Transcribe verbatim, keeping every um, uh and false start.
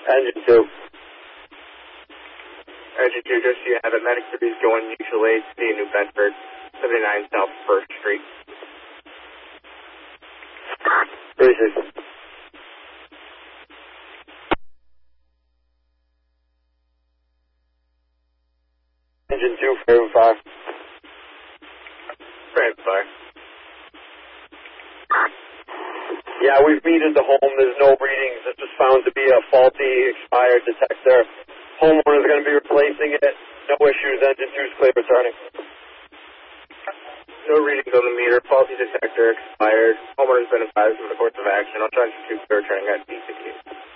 Engine two. Engine two, just so you have it, Medic three is going mutual aid to New Bedford, seventy-nine South first Street. thirty-six. Engine two, frame fire. Frame fire. Yeah, we've metered the home. There's no readings. This was found to be a faulty expired detector. Homeowner's going to be replacing it. No issues. Engine two's clear returning. No readings on the meter. Faulty detector expired. Homeowner's been advised of the course of action. I'll try to clear returning at D C Q.